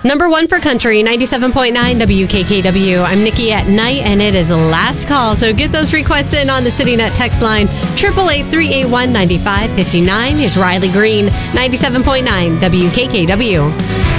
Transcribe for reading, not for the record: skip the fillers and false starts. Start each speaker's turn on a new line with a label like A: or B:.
A: Number one for country, 97.9 WKKW. I'm Nikki at night, and it is the last call. So get those requests in on the CityNet text line, 888-381-9559. Here's Riley Green, 97.9 WKKW.